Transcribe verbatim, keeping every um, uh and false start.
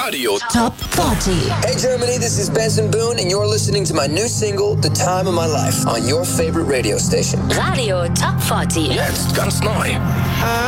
Radio Top vierzig. Hey Germany, this is Benson Boone and you're listening to my new single, The Time of My Life, on your favorite radio station. Radio Top vierzig. jetzt ganz neu.